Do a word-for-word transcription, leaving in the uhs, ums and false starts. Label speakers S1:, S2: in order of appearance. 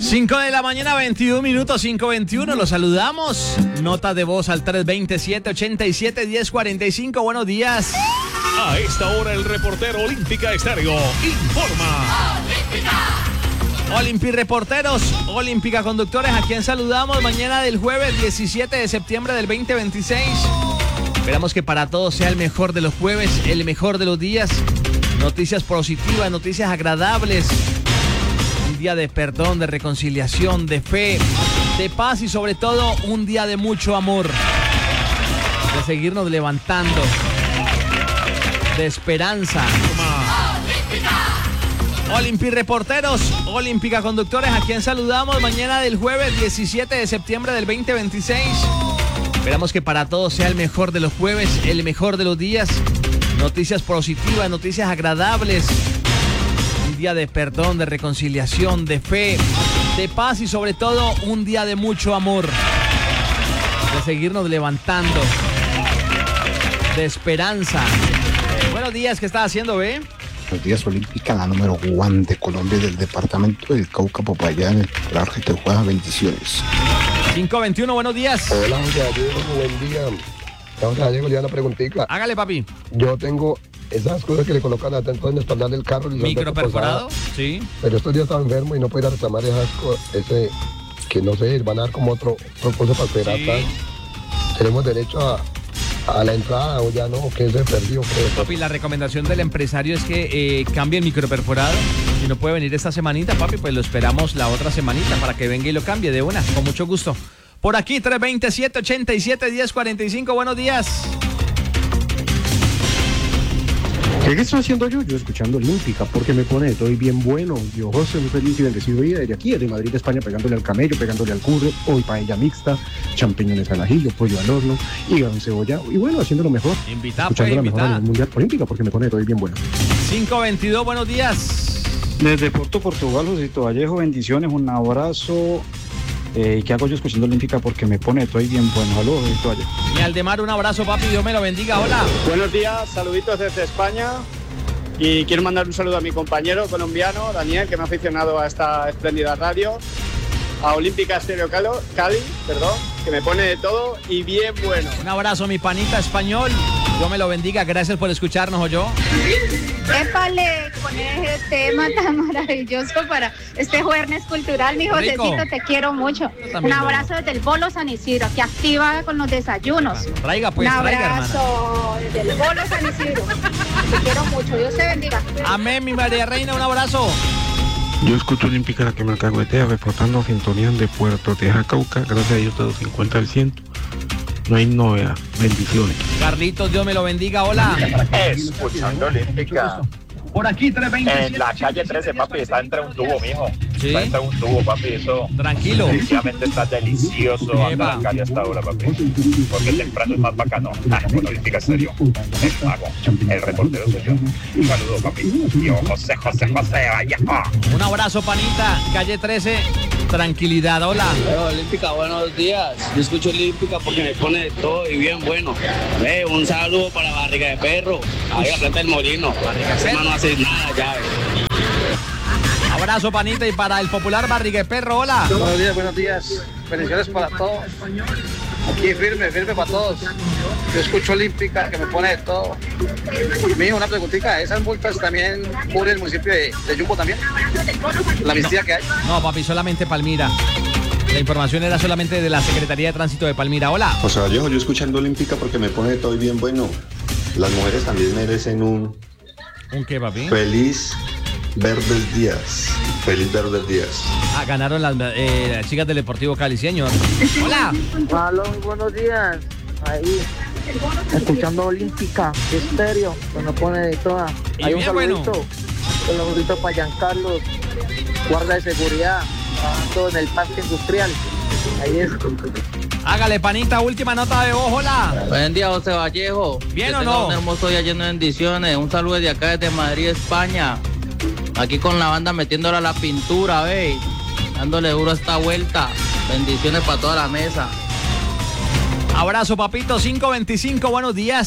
S1: cinco de la mañana, veintiún minutos, cinco veintiuno, los saludamos. Nota de voz al tres dos siete, ocho siete, uno cero cuatro cinco. Buenos días.
S2: A esta hora el reportero Olímpica Estéreo informa.
S1: Olympi reporteros, Olímpica conductores, ¿a quién saludamos? Mañana del jueves diecisiete de septiembre del veinte veintiséis. Esperamos que para todos sea el mejor de los jueves, el mejor de los días. Noticias positivas, noticias agradables. Un día de perdón, de reconciliación, de fe, de paz y sobre todo un día de mucho amor. De seguirnos levantando. De esperanza. Olympi reporteros, Olímpica conductores, ¿a quién saludamos? Mañana del jueves diecisiete de septiembre del veinte veintiséis. Esperamos que para todos sea el mejor de los jueves, el mejor de los días. Noticias positivas, noticias agradables. Un día de perdón, de reconciliación, de fe, de paz y sobre todo un día de mucho amor. De seguirnos levantando. De esperanza. Buenos días, ¿qué estás haciendo, ve?
S3: Buenos días, Olímpica, la número uno de Colombia, del departamento del Cauca, Popayán, el Paraje te juega, bendiciones.
S1: cinco veintiuno, buenos días.
S4: Hola, José Gallego, buen día. José Gallego, le da una preguntita.
S1: Hágale, papi.
S4: Yo tengo esas cosas que le colocan dentro del espaldar del carro.
S1: ¿Micro perforado? Sí.
S4: Pero estos días estaba enfermo y no puedo ir a reclamar esas cosas, ese, que no sé, van a dar como otro, otro cosa para esperar. Sí. Tenemos derecho a... a la entrada o ya no, que se perdió.
S1: Papi, la recomendación del empresario es que eh, cambie el microperforado. Si no puede venir esta semanita, papi, pues lo esperamos la otra semanita para que venga y lo cambie de una, con mucho gusto. Por aquí, tres dos siete, ocho siete, uno cero cuatro cinco, buenos días.
S5: ¿Qué estoy haciendo yo? Yo escuchando Olímpica, porque me pone de todo y bien bueno. Yo, José, muy feliz y bendecido día desde aquí, desde Madrid, España, pegándole al camello, pegándole al curro, hoy paella mixta, champiñones al ajillo, pollo al horno, hígado encebollado, y bueno, haciendo lo mejor.
S1: Invita,
S5: escuchando
S1: pues,
S5: la mejor
S1: invita.
S5: del Mundial Olímpica, porque me pone de todo y bien bueno.
S1: cinco veintidós, buenos días.
S6: Desde Porto, Portugal, Josito Vallejo, bendiciones, un abrazo. Eh, ¿Y qué hago yo escuchando Olímpica? Porque me pone todo y bien bueno. Saludos, Josito Vallejo.
S1: Y Aldemar, un abrazo, papi, Dios me lo bendiga, hola.
S7: Buenos días, saluditos desde España. Y quiero mandar un saludo a mi compañero colombiano, Daniel, que me ha aficionado a esta espléndida radio. A Olímpica Estéreo Cali, perdón, que me pone de todo y bien bueno.
S1: Un abrazo, mi panita español. Dios me lo bendiga, gracias por escucharnos, ¿o yo?
S8: Épale, con ese tema tan maravilloso para este jueves cultural, mi Josecito, te quiero mucho. Un abrazo desde el Bolo San Isidro, que activa con los desayunos.
S1: Traiga pues,
S8: un
S1: traiga,
S8: abrazo desde el Bolo San Isidro. Te quiero mucho, Dios te bendiga.
S1: Amén, mi María Reina, un abrazo.
S9: Yo escucho Olímpica, la que me alcahuetea, reportando sintonía de Puerto Teja, Cauca. Gracias a Dios, todo cincuenta al ciento. No hay novedad. Bendiciones.
S1: Carlitos, Dios me lo bendiga. Hola.
S10: Escuchando Olímpica.
S1: Por aquí, tres veinte.
S10: En la calle trece, papi, está entre un tubo, mijo.
S1: ¿Sí?
S10: Está entre un tubo, papi, eso.
S1: Tranquilo.
S10: Definitivamente está delicioso andar en la calle hasta ahora, papi. Porque temprano es más bacano. Ah, con Olímpica Estéreo. El mago, el reportero soy yo. Un saludo, papi. Yo, José, José, José, vaya.
S1: Un abrazo, panita. Calle trece. Tranquilidad, hola.
S11: Bueno, Olímpica, buenos días. Yo escucho Olímpica porque me pone de todo y bien bueno. Ve, un saludo para Barriga de Perro. Ahí a frente del molino.
S1: Barriga de Perro.
S11: No hace nada ya.
S1: Abrazo, panita, y para el popular Barriga de Perro, hola.
S12: Buenos días, buenos días. Bendiciones para todos. Aquí firme, firme para todos. Yo escucho Olímpica, que me pone de todo. Mijo, una preguntita, ¿esas multas también cubre el municipio de, de Yumbo también? ¿La amnistía
S1: no,
S12: que hay?
S1: No, papi, solamente Palmira. La información era solamente de la Secretaría de Tránsito de Palmira, hola.
S13: O sea, yo, yo escuchando Olímpica porque me pone de todo y bien bueno. Las mujeres también merecen un...
S1: ¿Un qué, papi?
S13: Feliz Verdes Días. Feliz Verdes Días.
S1: Ah, ganaron las, eh, las chicas del Deportivo Cali, señor. Hola.
S14: Hola, buenos días. Ahí, escuchando Olímpica, Estéreo, que nos pone de toda. Hay un saludito, bueno. Un saludito para Giancarlos, guarda de seguridad, trabajando en el parque industrial. Ahí es.
S1: Hágale, panita, última nota de voz, hola.
S11: Buen día, José Vallejo.
S1: ¿Bien o no?
S11: Un hermoso día lleno de bendiciones. Un saludo de acá desde Madrid, España. Aquí con la banda metiéndola a la pintura, ve. Dándole duro a esta vuelta. Bendiciones para toda la mesa.
S1: Abrazo, papito. cinco veinticinco, buenos días.